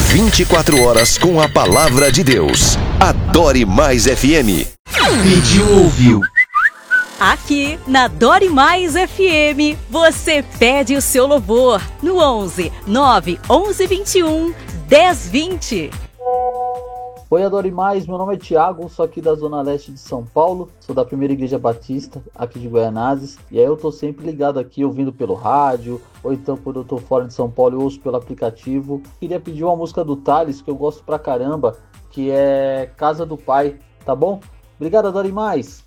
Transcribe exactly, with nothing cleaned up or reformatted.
vinte e quatro horas com a palavra de Deus. Adore Mais F M. Pediu, ouviu. Aqui na Dore Mais F M, você pede o seu louvor no onze nove onze vinte e um dez vinte. Oi, Adore Mais, meu nome é Thiago, sou aqui da Zona Leste de São Paulo, sou da Primeira Igreja Batista, aqui de Goianazes, e aí eu tô sempre ligado aqui, ouvindo pelo rádio, ou então quando eu tô fora de São Paulo eu ouço pelo aplicativo. Queria pedir uma música do Thales, que eu gosto pra caramba, que é Casa do Pai, tá bom? Obrigado, Adore Mais!